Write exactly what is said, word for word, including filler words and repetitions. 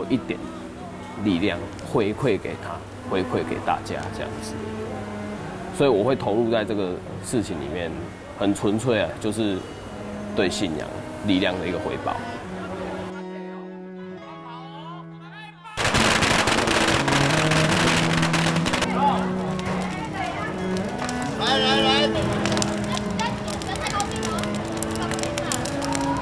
一点力量回馈给他，回馈给大家这样子。所以我会投入在这个事情里面，很纯粹啊，就是对信仰力量的一个回报。